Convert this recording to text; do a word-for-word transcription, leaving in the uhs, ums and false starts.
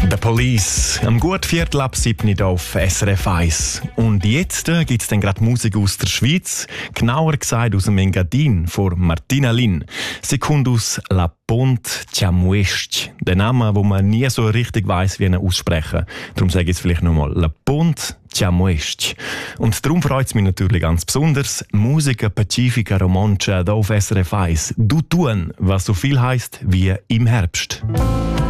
The Police, am gut Viertel ab sieben Uhr auf S R F eins. Und jetzt äh, gibt es dann gerade Musik aus der Schweiz, genauer gesagt aus dem Engadin von Martina Lin. Sie kommt aus La Ponte Chamuest, der Name, wo man nie so richtig weiss, wie ihn aussprechen. Darum sage ich es vielleicht nochmal: La Ponte Chamuest. Und darum freut es mich natürlich ganz besonders, Musica Pacifica Romancia hier auf S R F eins. Du tun, was so viel heisst wie im Herbst.